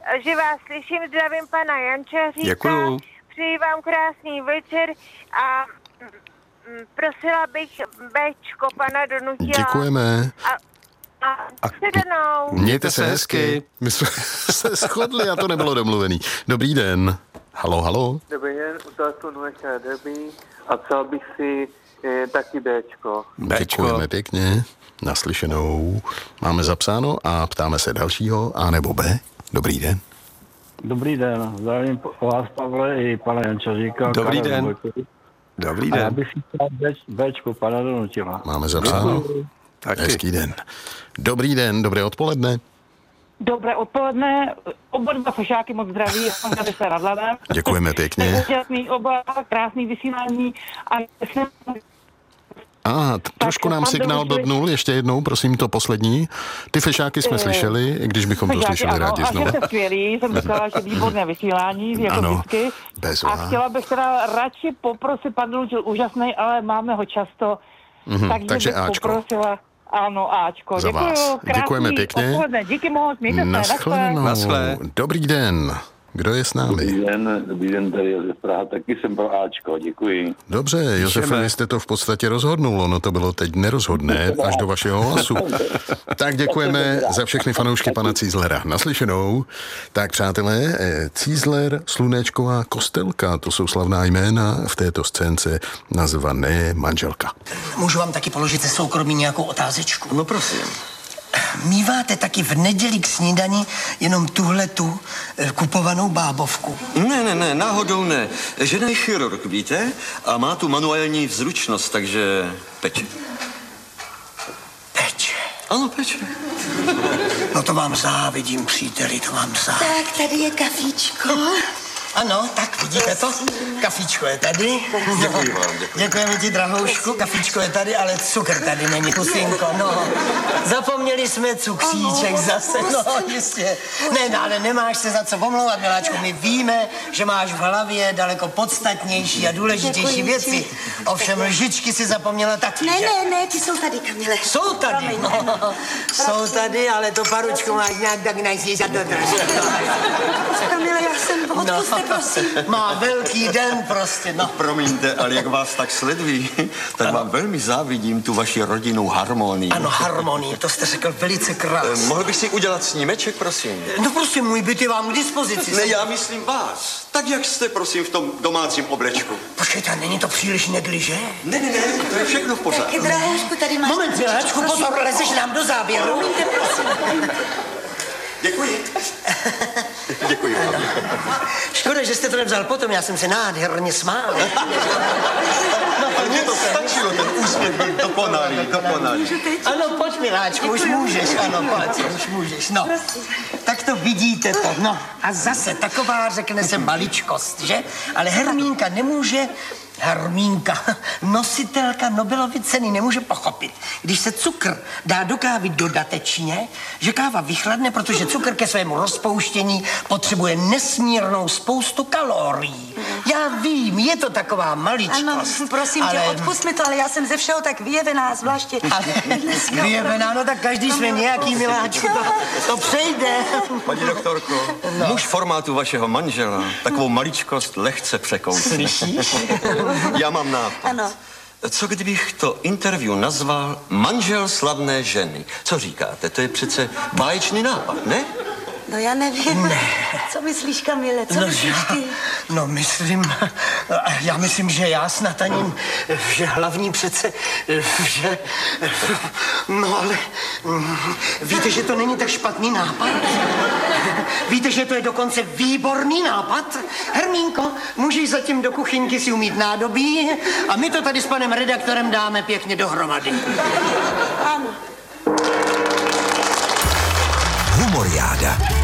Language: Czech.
že vás slyším, zdravím pana Jančaříka. Děkuju. Přeji vám krásný večer a prosila bych Béčko pana Donutila. Děkujeme. A shledanou. Mějte se hezky. My jsme se shodli a to nebylo domluvený. Dobrý den. Halo. Dobrý den, u telefonu Derby a psal bych si taky Béčko. Děkujeme pěkně. Naslyšenou. Máme zapsáno a ptáme se dalšího A nebo B. Dobrý den. Dobrý den, zdravím vás, Pavle, i pana Jančaříka. Dobrý den. Dobrý den. A já bych si chtěl Béčko pana Donutila. Máme zapsáno. Hezký den. Dobrý den, dobré odpoledne. Dobré odpoledne, oba dva fešáky moc zdraví, tady se nad Labem. Děkujeme pěkně. Úžasný oba, krásný vysílání a trošku nám signál blbnul, ještě jednou, prosím, to poslední. Ty fešáky jsme slyšeli, když bychom to slyšeli rádi znovu. A že jste skvělý, jsem říkala, že výborné vysílání, jako vždycky. A chtěla bych teda radši poprosit, pan Donutil úžasný, ale máme ho často, takže bych Ačko. Poprosila. Ano, Ačko. Za Děkuju, vás. Děkujeme pěkně. Odpoledne. Díky moc, mějte se. Naschle. Dobrý den. Kdo je s námi? Dobrý den, tady Josef Praha, taky jsem pro Ačko, děkuji. Dobře, Josefe, vy jste to v podstatě rozhodnul, ono to bylo teď nerozhodné, až do vašeho hlasu. Tak děkujeme za všechny fanoušky pana Cízlera. Naslyšenou. Tak přátelé, Cízler, Slunečková, Kostelka, to jsou slavná jména v této scénce nazvané Manželka. Můžu vám taky položit ze soukromí nějakou otázečku? No prosím. Míváte taky v neděli k snídani jenom tuhletu kupovanou bábovku? Ne, náhodou ne. Žena je chirurg, víte? A má tu manuální vzručnost, takže peče. Peče? Ano, peče. No to vám závidím, příteli, to vám závidím. Tak, tady je kafíčko. Ano, tak vidíte to? Kafíčko je tady. Děkuji vám, děkuji. Děkujeme ti, drahoušku. Kafíčko je tady, ale cukr tady není, pusinko. No, zapomněli jsme cukříček zase. No, jistě. Ne, ale nemáš se za co pomlouvat, miláčku. My víme, že máš v hlavě daleko podstatnější a důležitější věci. Ovšem lžičky si zapomněla taky. Ne, ty jsou tady, Kamile. Jsou tady, no. Jsou tady, ale to paručku máš nějak tak najsíš a dodrž. Kamile, já jsem odpuste, prosím. Má velký den prostě, no. Promiňte, ale jak vás tak sledují, tak vám velmi závidím tu vaši rodinnou harmonii. Ano, harmonii, to jste řekl velice krásně. Mohl bych si udělat snímeček, prosím? No prostě, můj byt je vám k dispozici. Ne, já myslím vás. Tak jak jste, prosím, v tom domácím oblečku? Počkejte, není to příliš negliže? Ne, to je všechno v pořádku. Taky, drahoušku, tady máš... Moment, miláčku, pozor, lezeš nám do záběru. Promiňte, prosím. Děkuji. Děkuji vám. Škoda, že jste to nevzal potom, já jsem se nádherně smál. Ale mně to stačilo, ten úsměv byl dokonalý. Ano, pojď, miláčku, už můžeš, ano, pojď, už můžeš, no. Tak to vidíte to, no. A zase taková, řekne se, maličkost, že? Ale Hermínka nemůže... Hermínka, nositelka Nobelovy ceny, nemůže pochopit, když se cukr dá do kávy dodatečně, že káva vychladne, protože cukr ke svému rozpouštění potřebuje nesmírnou spoustu kalorií. Já vím, je to taková maličkost. Ano, prosím tě, odpust mi to, ale já jsem ze všeho tak vyjevená, zvláště. Vyjevená, no tak každý jsme nějaký, miláčku, to přejde. Paní doktorko, muž formátu vašeho manžela takovou maličkost lehce překousne. Slyšíš? Já mám nápad. Ano. Co kdybych to interview nazval Manžel slavné ženy? Co říkáte? To je přece báječný nápad, ne? No já nevím. Ne. Co myslíš, Kamile? Co myslíš ty? No já myslím, že já snad ani, že hlavní přece, že, no ale víte, že to není tak špatný nápad? Víte, že to je dokonce výborný nápad? Hermínko, můžeš zatím do kuchyňky si umýt nádobí a my to tady s panem redaktorem dáme pěkně dohromady. Ano. Humoriáda.